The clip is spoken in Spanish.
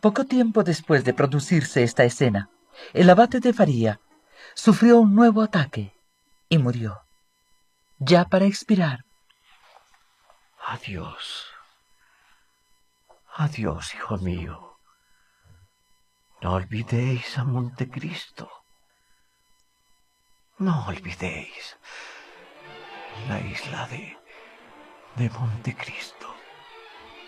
Poco tiempo después de producirse esta escena, el abate de Faría sufrió un nuevo ataque y murió, ya para expirar. Adiós. Adiós, hijo mío. No olvidéis a Montecristo. No olvidéis la isla de Montecristo.